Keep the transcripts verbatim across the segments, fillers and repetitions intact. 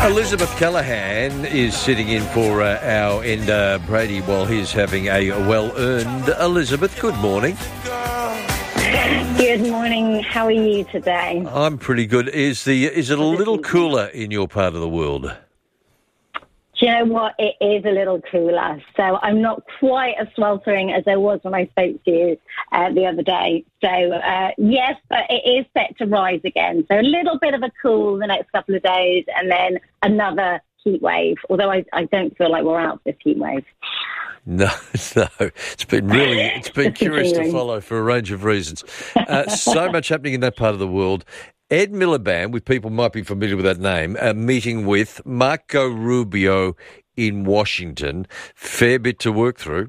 Elizabeth Callahan is sitting in for uh, our Ender Brady while he's having a well-earned. Elizabeth, good morning. Good morning. How are you today? I'm pretty good. Is the is it a little cooler in your part of the world? Do you know what? It is a little cooler. So I'm not quite as sweltering as I was when I spoke to you uh, the other day. So, uh, yes, but it is set to rise again. So a little bit of a cool the next couple of days and then another heat wave, although I, I don't feel like we're out of this heat wave. No, no. It's been really, it's been curious to follow for a range of reasons. Uh, so much happening in that part of the world. Ed Miliband, with people might be familiar with that name, a meeting with Marco Rubio in Washington. Fair bit to work through.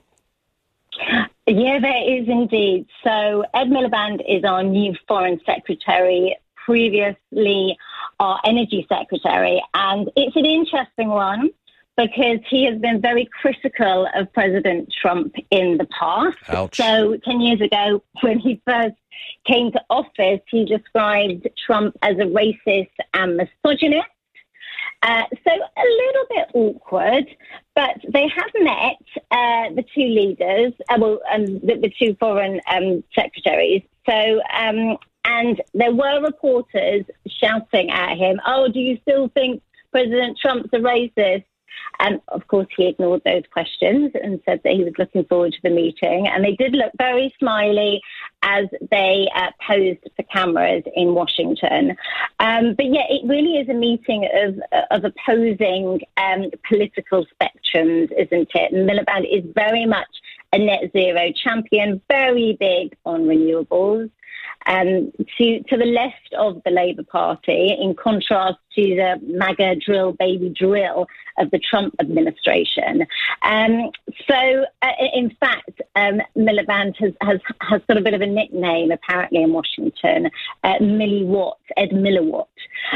Yeah, there is indeed. So Ed Miliband is our new foreign secretary, previously our energy secretary, and it's an interesting one because he has been very critical of President Trump in the past. Ouch. So ten years ago, when he first came to office, he described Trump as a racist and misogynist. Uh, so a little bit awkward, but they have met, uh, the two leaders, uh, well, um, the, the two foreign um, secretaries. So, um, and there were reporters shouting at him, oh, do you still think President Trump's a racist? And, of course, he ignored those questions and said that he was looking forward to the meeting. And they did look very smiley as they uh, posed for cameras in Washington. Um, but, yeah, it really is a meeting of, of opposing um, political spectrums, isn't it? And Miliband is very much a net zero champion, very big on renewables. Um, to, to the left of the Labour Party, in contrast to the MAGA drill, baby drill of the Trump administration. Um, so, uh, in fact, um, Miliband has, has, has got a bit of a nickname, apparently, in Washington, uh, Milliwatt, Ed Milliwatt,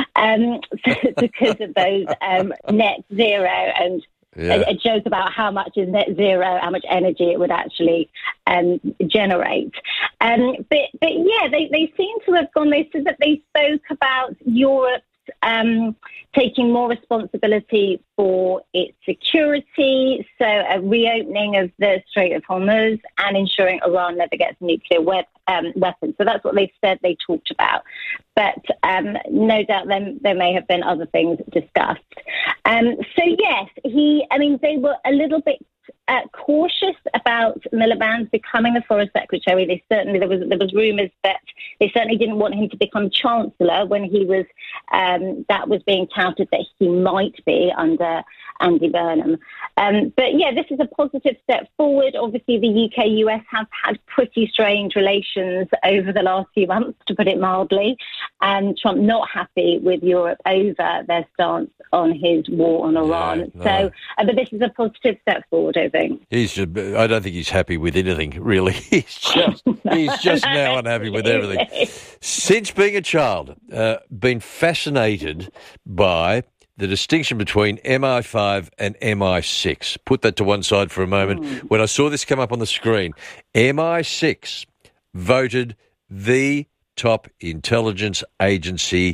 um, so, because of those um, net zero and Yeah. A, a joke about how much is net zero, how much energy it would actually um, generate. Um, but, but yeah, they, they seem to have gone, they said that they spoke about Europe um, taking more responsibility for its security, so a reopening of the Strait of Hormuz and ensuring Iran never gets nuclear we- um, weapons. So that's what they said they talked about. But um, no doubt then there may have been other things discussed. Um, so yes, he, I mean, they were a little bit uh, cautious about Miliband becoming a foreign secretary. They certainly, there was there was rumours that they certainly didn't want him to become chancellor when he was, um, that was being touted that he might be under Andy Burnham. Um, but yeah, this is a positive step forward. Obviously, the U K U S have had pretty strange relations over the last few months, to put it mildly, and Trump not happy with Europe over their stance on his war on Iran. Yeah, no. So, uh, but this is a positive step forward, I think. He's, I don't think he's happy with anything, really. He's just, he's just now unhappy with everything. Since being a child, uh, been fascinated by the distinction between M I five and M I six. Put that to one side for a moment. Mm. When I saw this come up on the screen, M I six voted the top intelligence agency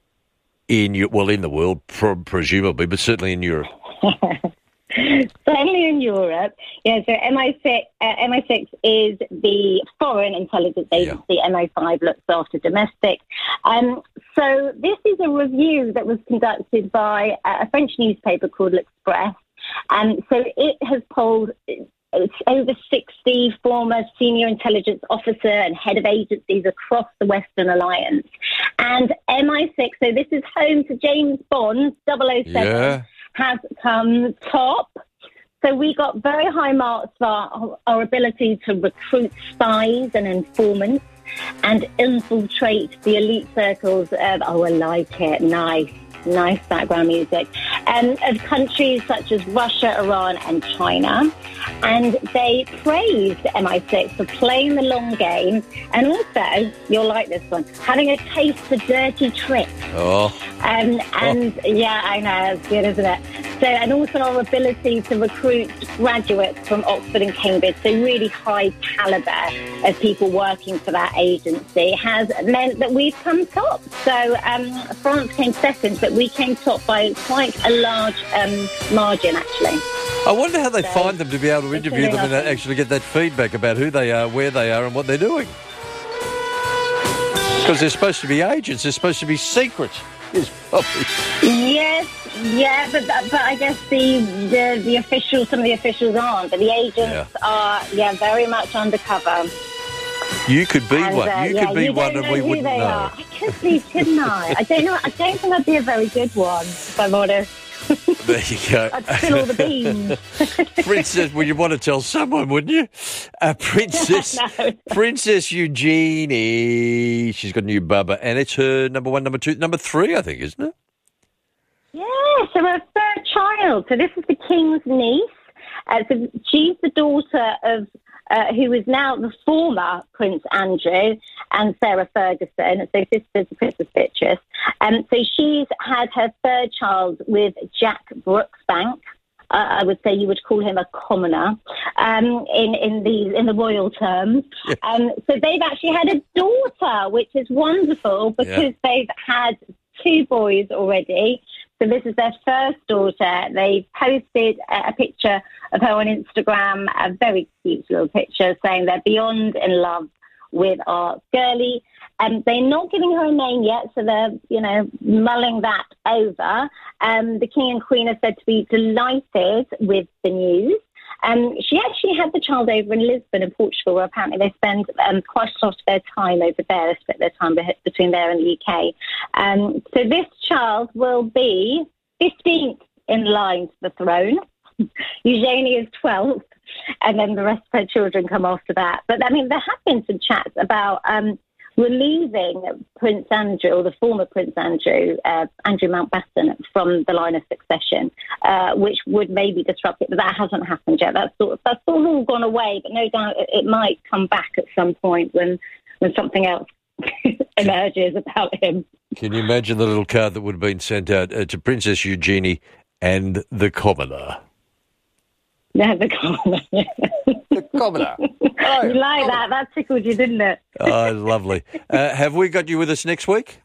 in, well, in the world, presumably, but certainly in Europe. Certainly in Europe, yeah. So M I six, uh, M I six is the foreign intelligence agency. Yeah. M I five looks after domestic. Um, so this is a review that was conducted by a French newspaper called L'Express, and so it has polled over sixty former senior intelligence officer and head of agencies across the Western Alliance, and M I six. So this is home to James Bond, double oh seven. Yeah. Has come top. So we got very high marks for our, our ability to recruit spies and informants and infiltrate the elite circles of, oh, I like it, nice, nice background music, um, of countries such as Russia, Iran and China. And they praised M I six for playing the long game and also, you'll like this one, having a taste for dirty tricks. Oh. Um, and, oh. yeah, I know, it's good, isn't it? So, and also our ability to recruit graduates from Oxford and Cambridge, so really high calibre of people working for that agency, has meant that we've come top. So um, France came second, but we came top by quite a large um, margin, actually. I wonder how they So, find them to be able to interview really them and lovely. actually get that feedback about who they are, where they are and what they're doing. Because they're supposed to be agents, they're supposed to be secret. Is probably... Yes, yeah, but but I guess the, the the officials, some of the officials aren't, but the agents Yeah. are, yeah, very much undercover. You could be And, one. uh, you yeah, could be you one don't and know we who wouldn't they know. are. I could be, couldn't I? I don't know. I don't think I'd be a very good one, if I'm honest. There you go. I'd spill all the beans. Princess, well, you want to tell someone, wouldn't you? Uh, Princess No. Princess Eugenie. She's got a new bubba, and it's her number one, number two, number three, I think, isn't it? Yeah, so her third child. So this is the King's niece. Uh, so she's the daughter of uh, who is now the former Prince Andrew and Sarah Ferguson, so sisters of Princess Beatrice. Um, so she's had her third child with Jack Brooksbank. Uh, I would say you would call him a commoner um, in in the in the royal terms. Yeah. Um, so they've actually had a daughter, which is wonderful because Yeah. they've had two boys already. So this is their first daughter. They posted a, a picture of her on Instagram, a very cute little picture, saying they're beyond in love with our girlie. Um, they're not giving her a name yet, so they're, you know, mulling that over. Um, the King and Queen are said to be delighted with the news. Um, she actually had the child over in Lisbon in Portugal, where apparently they spend um, quite a lot of their time over there. They split their time be- between there and the U K. Um, so this child will be fifteenth in line to the throne. Eugenie is twelfth, and then the rest of her children come after that. But, I mean, there have been some chats about um, removing Prince Andrew, or the former Prince Andrew, uh, Andrew Mountbatten, from the line of succession, uh, which would maybe disrupt it, but that hasn't happened yet. That's sort of, that's sort of all gone away, but no doubt it, it might come back at some point when, when something else emerges about him. Can you imagine the little card that would have been sent out uh, to Princess Eugenie and the commoner? Yeah, the commoner. The commoner. Oh, You like that? That tickled you, didn't it? oh, lovely. Uh, have we got you with us next week?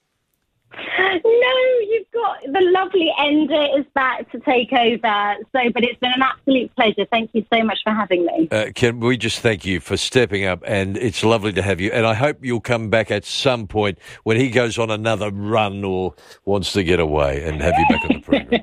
No, you've got the lovely Ender is back to take over. So, but it's been an absolute pleasure. Thank you so much for having me. Uh, can we just thank you for stepping up, and it's lovely to have you. And I hope you'll come back at some point when he goes on another run or wants to get away, and have you back on the program.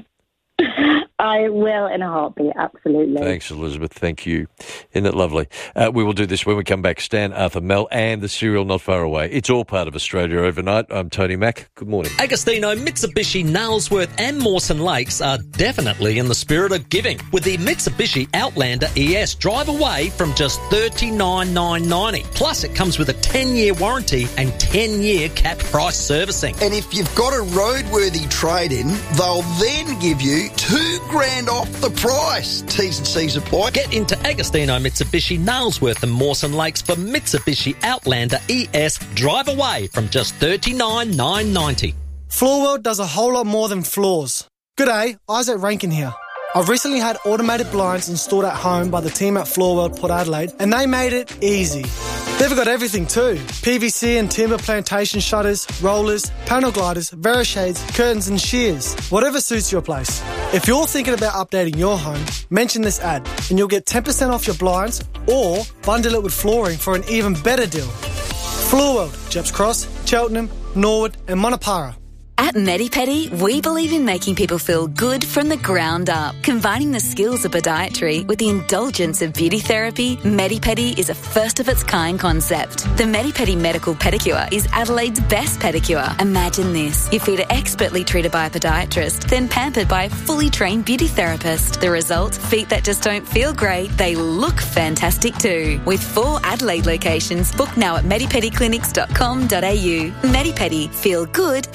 I will in a heartbeat, absolutely. Thanks, Elizabeth. Thank you. Isn't it lovely? Uh, we will do this when we come back. Stan, Arthur, Mel, and the serial Not Far Away. It's all part of Australia Overnight. I'm Tony Mack. Good morning. Agostino, Mitsubishi, Nailsworth and Mawson Lakes are definitely in the spirit of giving with the Mitsubishi Outlander E S. Drive away from just thirty-nine thousand nine hundred ninety dollars. Plus, it comes with a ten-year warranty and ten-year capped price servicing. And if you've got a roadworthy trade-in, they'll then give you two grand off the price. T's and C's apply. Get into Agostino, Mitsubishi, Nailsworth and Mawson Lakes for Mitsubishi Outlander E S. Drive away from just thirty-nine thousand nine hundred ninety dollars. Floorworld does a whole lot more than floors. G'day, Isaac Rankin here. I've recently had automated blinds installed at home by the team at Floorworld Port Adelaide, and they made it easy. They've got everything too. P V C and timber plantation shutters, rollers, panel gliders, Verishades, curtains and shears. Whatever suits your place. If you're thinking about updating your home, mention this ad and you'll get ten percent off your blinds or bundle it with flooring for an even better deal. Floorworld, Jeps Cross, Cheltenham, Norwood and Monopara. At MediPedi, we believe in making people feel good from the ground up. Combining the skills of podiatry with the indulgence of beauty therapy, MediPedi is a first-of-its-kind concept. The MediPedi Medical Pedicure is Adelaide's best pedicure. Imagine this. Your feet are expertly treated by a podiatrist, then pampered by a fully trained beauty therapist. The result? Feet that just don't feel great, they look fantastic too. With four Adelaide locations, book now at medipediclinics dot com dot a u. MediPedi. Feel good from the ground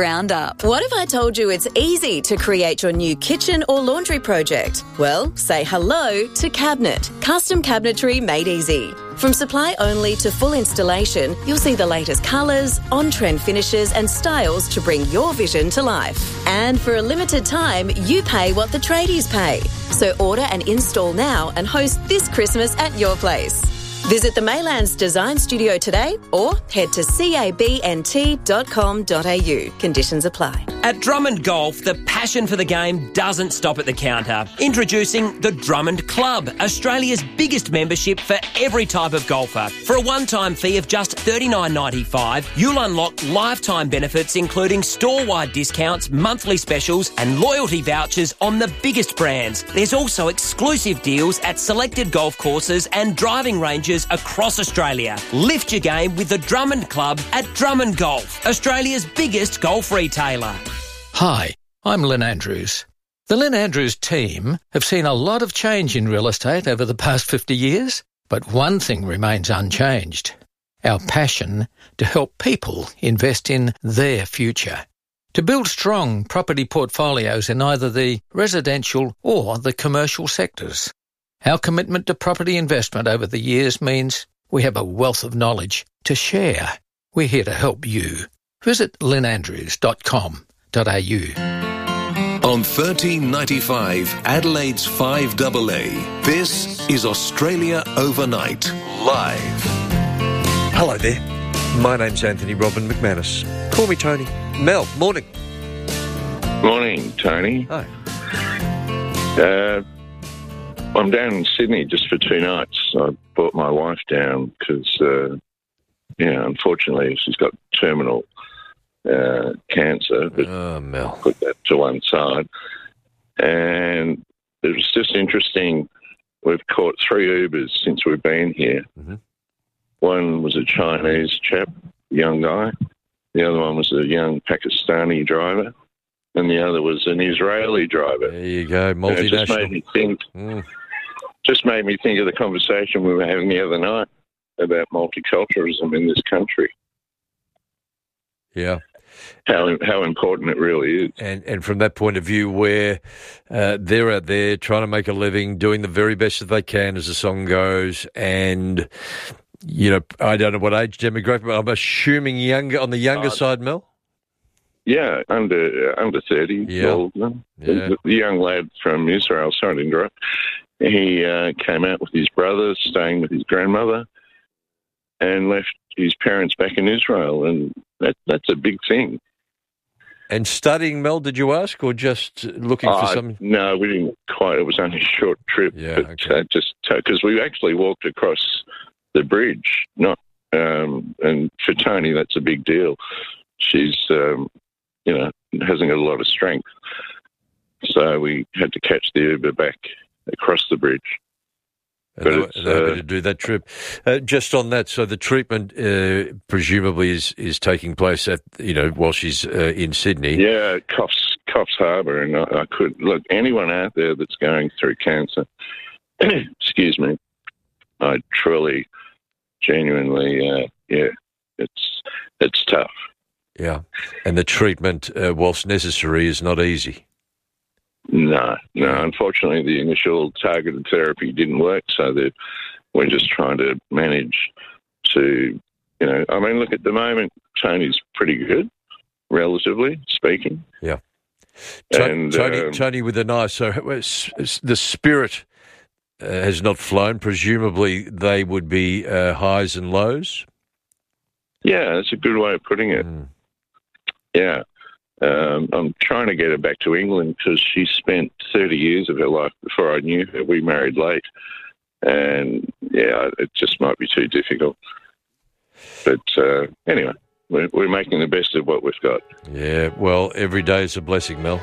ground up. What if I told you it's easy to create your new kitchen or laundry project? Well, say hello to Cabinet. Custom cabinetry made easy. From supply only to full installation, you'll see the latest colours, on-trend finishes and styles to bring your vision to life. And for a limited time, you pay what the tradies pay. So order and install now and host this Christmas at your place. Visit the Maylands Design Studio today or head to cabnt dot com dot a u. Conditions apply. At Drummond Golf, the passion for the game doesn't stop at the counter. Introducing the Drummond Club, Australia's biggest membership for every type of golfer. For a one-time fee of just thirty-nine ninety-five, you'll unlock lifetime benefits including store-wide discounts, monthly specials and loyalty vouchers on the biggest brands. There's also exclusive deals at selected golf courses and driving ranges across Australia. Lift your game with the Drummond Club at Drummond Golf, Australia's biggest golf retailer. Hi, I'm Lynn Andrews. The Lynn Andrews team have seen a lot of change in real estate over the past fifty years, but one thing remains unchanged: our passion to help people invest in their future. To build strong property portfolios in either the residential or the commercial sectors. Our commitment to property investment over the years means we have a wealth of knowledge to share. We're here to help you. Visit lynn andrews dot com dot a u. On thirteen ninety-five, Adelaide's five A A, this is Australia Overnight, live. Hello there. My name's Anthony Robin McManus. Call me Tony. Mel, morning. Morning, Tony. Hi. Uh, I'm down in Sydney just for two nights. I brought my wife down because, uh, yeah, unfortunately, she's got terminal uh, cancer. But oh, Mel. Put that to one side. And it was just interesting. We've caught three Ubers since we've been here. Mm-hmm. One was a Chinese chap, young guy. The other one was a young Pakistani driver. And the other was an Israeli driver. There you go, multinational. And it just made me think. Mm. Just made me think of the conversation we were having the other night about multiculturalism in this country. Yeah. How how important it really is. And and from that point of view where uh, they're out there trying to make a living, doing the very best that they can, as the song goes, and, you know, I don't know what age demographic, but I'm assuming younger, on the younger uh, side, Mel? Yeah, under uh, under thirty. Yeah. All of them. Yeah. The, the young lad from Israel, sorry to interrupt, he uh, came out with his brother, staying with his grandmother, and left his parents back in Israel, and that that's a big thing. And studying, Mel, did you ask, or just looking uh, for something? No, we didn't quite. It was only a short trip. Yeah, but, okay. uh, just because uh, we actually walked across the bridge, not um, and for Tony, that's a big deal. She's, um, you know, hasn't got a lot of strength, so we had to catch the Uber back across the bridge. And they, and they were happy to do that trip. Uh, just on that, so the treatment uh, presumably is, is taking place at, you know, while she's uh, in Sydney. Yeah, Coffs, Coffs Harbour, and I, I could look anyone out there that's going through cancer. Excuse me, I truly, genuinely, uh, yeah, it's it's tough. Yeah, and the treatment, uh, whilst necessary, is not easy. No, no. Unfortunately, the initial targeted therapy didn't work, so that we're just trying to manage to, you know, I mean, look, at the moment, Tony's pretty good, relatively speaking. Yeah. And, Tony, um, Tony with a knife. So the spirit uh, has not flown. Presumably, they would be uh, highs and lows. Yeah, that's a good way of putting it. Mm. Yeah. Um, I'm trying to get her back to England because she spent thirty years of her life before I knew her. We married late. And, yeah, it just might be too difficult. But uh, anyway, we're, we're making the best of what we've got. Yeah, well, every day is a blessing, Mel.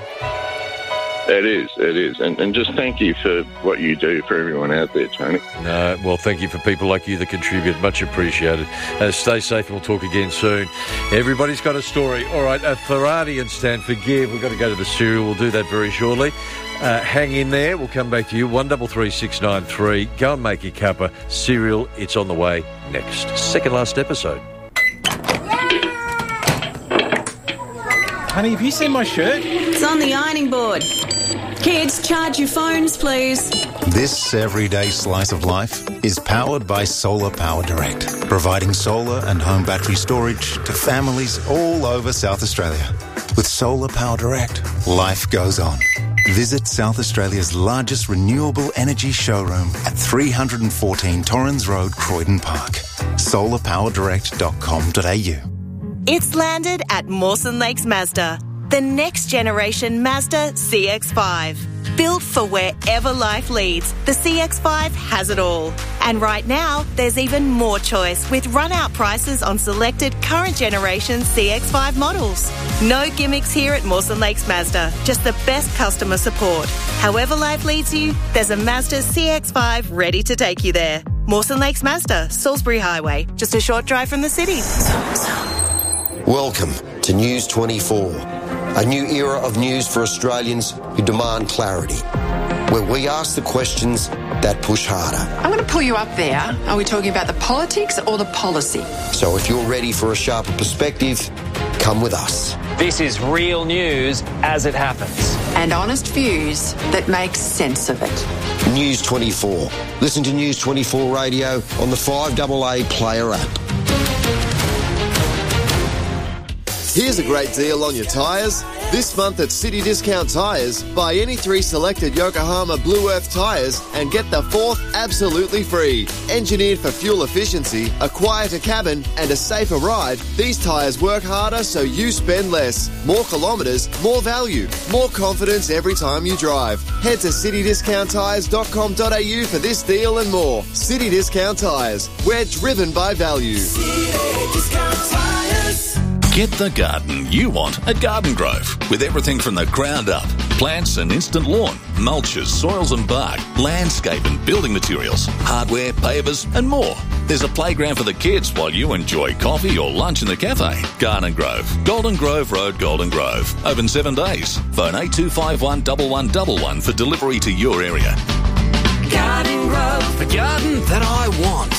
It is, it is. And, and just thank you for what you do for everyone out there, Tony. No, well, thank you for people like you that contribute. Much appreciated. Uh, stay safe and we'll talk again soon. Everybody's got a story. All right, uh, Ferrari and Stand Forgive. We've got to go to the cereal. We'll do that very shortly. Uh, hang in there. We'll come back to you. one three three six nine three. Go and make your cuppa. Cereal, it's on the way next. Second last episode. Honey, have you seen my shirt? It's on the ironing board. Kids, charge your phones, please. This everyday slice of life is powered by Solar Power Direct, providing solar and home battery storage to families all over South Australia. With Solar Power Direct, life goes on. Visit South Australia's largest renewable energy showroom at three fourteen Torrens Road, Croydon Park. solar power direct dot com dot a u. It's landed at Mawson Lakes Mazda. The next generation Mazda C X five. Built for wherever life leads, the C X five has it all. And right now, there's even more choice with run-out prices on selected current generation C X five models. No gimmicks here at Mawson Lakes Mazda, just the best customer support. However life leads you, there's a Mazda C X five ready to take you there. Mawson Lakes Mazda, Salisbury Highway, just a short drive from the city. Welcome to News twenty-four, a new era of news for Australians who demand clarity, where we ask the questions that push harder. I'm going to pull you up there. Are we talking about the politics or the policy? So if you're ready for a sharper perspective, come with us. This is real news as it happens. And honest views that make sense of it. News twenty-four. Listen to News twenty-four Radio on the five A A Player app. Here's a great deal on your tyres. This month at City Discount Tyres, buy any three selected Yokohama Blue Earth tyres and get the fourth absolutely free. Engineered for fuel efficiency, a quieter cabin and a safer ride, these tyres work harder so you spend less. More kilometres, more value, more confidence every time you drive. Head to city discount tyres dot com dot a u for this deal and more. City Discount Tyres. We're driven by value. City Discount Tyres. Get the garden you want at Garden Grove, with everything from the ground up. Plants and instant lawn, mulches, soils and bark, landscape and building materials, hardware, pavers and more. There's a playground for the kids while you enjoy coffee or lunch in the cafe. Garden Grove, Golden Grove Road, Golden Grove. Open seven days. Phone eight two five one, one one one one for delivery to your area. Garden Grove, the garden that I want.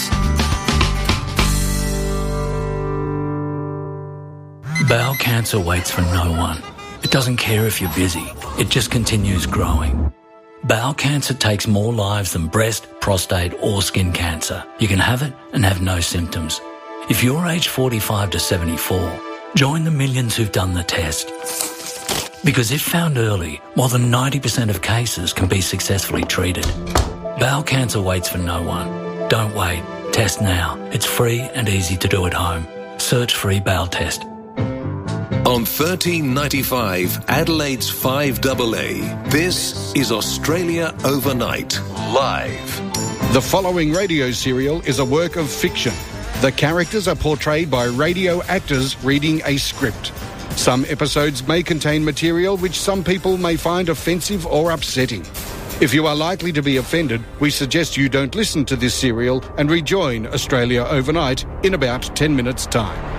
Bowel cancer waits for no one. It doesn't care if you're busy. It just continues growing. Bowel cancer takes more lives than breast, prostate or skin cancer. You can have it and have no symptoms. If you're aged forty-five to seventy-four, join the millions who've done the test. Because if found early, more than ninety percent of cases can be successfully treated. Bowel cancer waits for no one. Don't wait. Test now. It's free and easy to do at home. Search free bowel test. On thirteen ninety-five, Adelaide's five A A, this is Australia Overnight, live. The following radio serial is a work of fiction. The characters are portrayed by radio actors reading a script. Some episodes may contain material which some people may find offensive or upsetting. If you are likely to be offended, we suggest you don't listen to this serial and rejoin Australia Overnight in about ten minutes' time.